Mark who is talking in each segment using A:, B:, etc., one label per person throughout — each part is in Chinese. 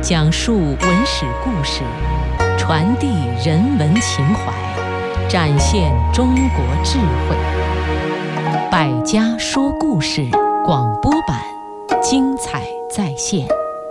A: 讲述文史故事，传递人文情怀，展现中国智慧。百家说故事广播版，精彩再现。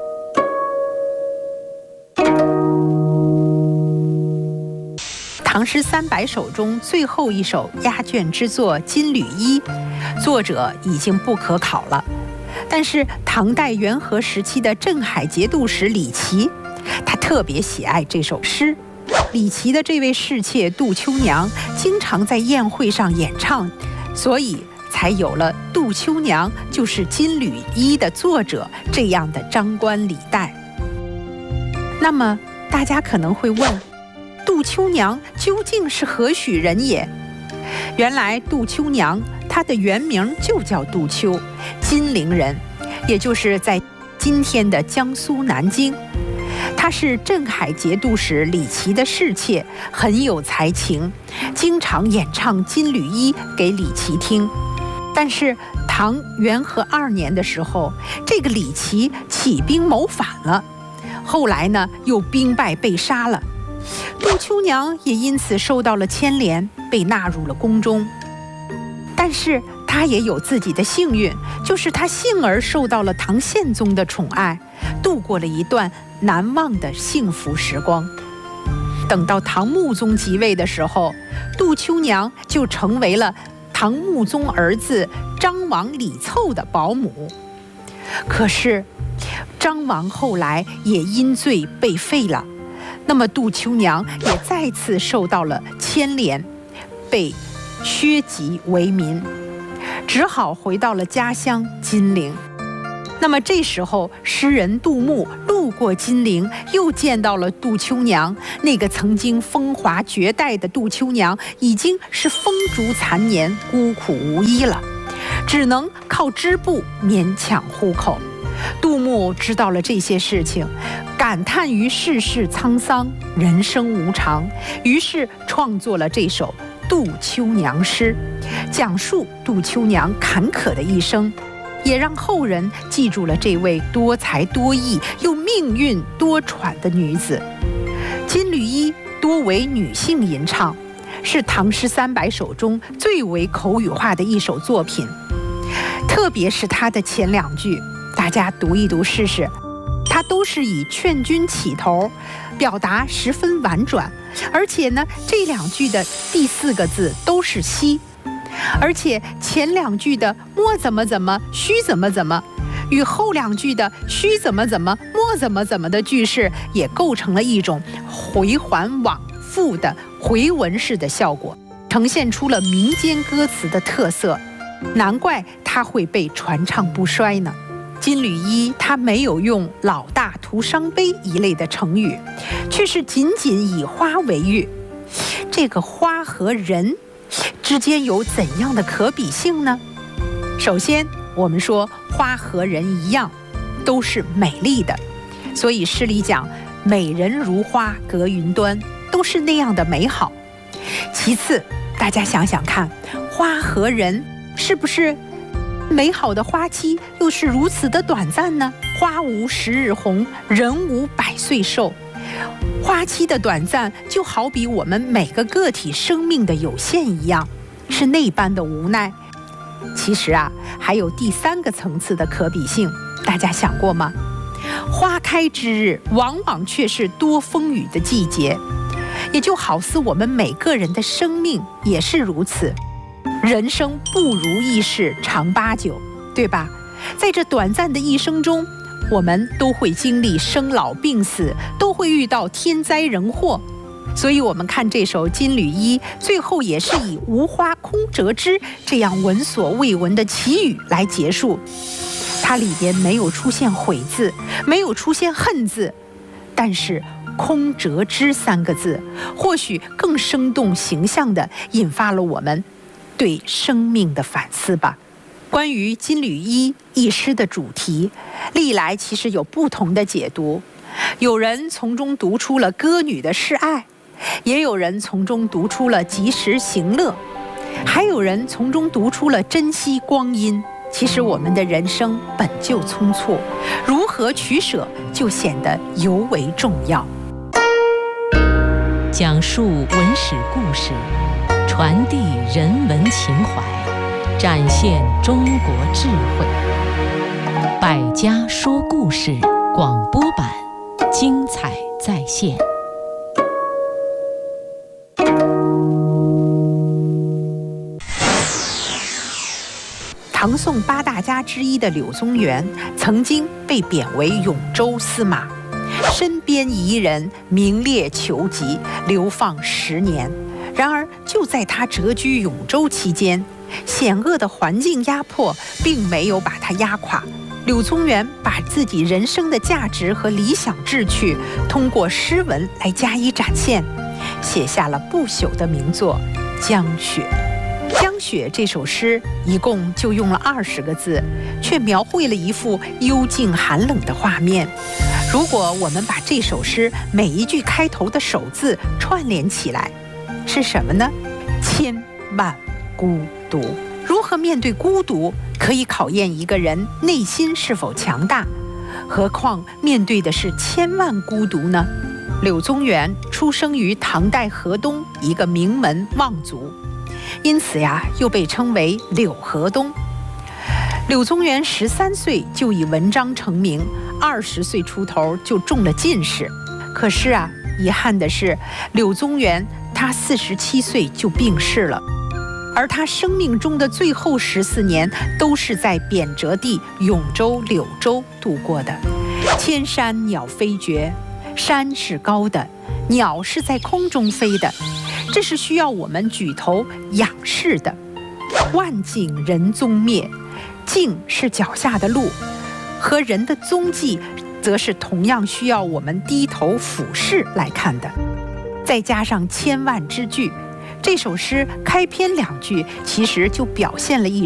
B: 唐诗300首中最后一首压卷之作《金缕衣》，作者已经不可考了。但是唐代元和时期的镇海节度使李琦，他特别喜爱这首诗。李琦的这位侍妾杜秋娘经常在宴会上演唱，所以才有了杜秋娘就是《金缕衣》的作者这样的张冠李戴。那么大家可能会问，杜秋娘究竟是何许人也？原来杜秋娘她的原名就叫杜秋，金陵人，也就是在今天的江苏南京。她是镇海节度使李琦的侍妾，很有才情，经常演唱《金缕衣》给李琦听。但是唐元和2年的时候，这个李琦起兵谋反了，后来呢又兵败被杀了。杜秋娘也因此受到了牵连，被纳入了宫中。但是她也有自己的幸运，就是她幸而受到了唐宪宗的宠爱，度过了一段难忘的幸福时光。等到唐穆宗即位的时候，杜秋娘就成为了唐穆宗儿子张王李凑的保姆。可是张王后来也因罪被废了，那么杜秋娘也再次受到了牵连，被削籍为民，只好回到了家乡金陵。那么这时候诗人杜牧路过金陵，又见到了杜秋娘，那个曾经风华绝代的杜秋娘已经是风烛残年，孤苦无依了，只能靠织布勉强糊口。杜牧知道了这些事情，感叹于世事沧桑，人生无常，于是创作了这首《杜秋娘诗》，讲述杜秋娘坎坷的一生，也让后人记住了这位多才多艺又命运多舛的女子。《金缕衣》多为女性吟唱，是唐诗300首中最为口语化的一首作品。特别是它的前2句，大家读一读试试，它都是以劝君起头，表达十分婉转，而且呢，这2句的第4个字都是西，而且前2句的摸怎么怎么，须怎么怎么，与后2句的须怎么怎么，摸怎么怎么的句式，也构成了一种回环往复的回文式的效果，呈现出了民间歌词的特色，难怪它会被传唱不衰呢。金缕衣它没有用老大徒伤悲一类的成语，却是仅仅以花为喻。这个花和人之间有怎样的可比性呢？首先我们说花和人一样，都是美丽的，所以诗里讲美人如花隔云端，都是那样的美好。其次大家想想看，花和人是不是美好的花期又是如此的短暂呢？花无10日红，人无100岁寿。花期的短暂就好比我们每个个体生命的有限一样，是那般的无奈。其实啊，还有第3个层次的可比性，大家想过吗？花开之日往往却是多风雨的季节，也就好似我们每个人的生命也是如此。人生不如意事常八九，对吧？在这短暂的一生中，我们都会经历生老病死，都会遇到天灾人祸。所以我们看这首《金缕衣》，最后也是以无花空折枝这样闻所未闻的奇语来结束。它里边没有出现悔字，没有出现恨字，但是空折枝3个字或许更生动形象地引发了我们对生命的反思吧。关于《金缕衣》一诗的主题，历来其实有不同的解读，有人从中读出了歌女的示爱，也有人从中读出了及时行乐，还有人从中读出了珍惜光阴。 其实我们的人生本就匆促，如何取舍就显得尤为重要。
A: 讲述文史故事，传递人文情怀，展现中国智慧。百家说故事广播版，精彩再现。
B: 唐宋8大家之一的柳宗元曾经被贬为永州司马，身边夷人，名列囚籍，流放10年。然而就在他谪居永州期间，险恶的环境压迫并没有把他压垮。柳宗元把自己人生的价值和理想志趣通过诗文来加以展现，写下了不朽的名作《江雪》。《江雪》这首诗一共就用了20个字，却描绘了一幅幽静寒冷的画面。如果我们把这首诗每一句开头的首字串联起来，是什么呢？千万孤独。如何面对孤独，可以考验一个人内心是否强大，何况面对的是千万孤独呢？柳宗元出生于唐代河东一个名门望族，因此又被称为柳河东。柳宗元13岁就以文章成名，20岁出头就中了进士。可是遗憾的是，柳宗元他47岁就病逝了，而他生命中的最后14年都是在贬谪地永州、柳州度过的。千山鸟飞绝，山是高的，鸟是在空中飞的，这是需要我们举头仰视的。万景人踪灭，景是脚下的路，和人的踪迹则是同样需要我们低头俯视来看的。再加上千万之句，这首诗开篇2句其实就表现了一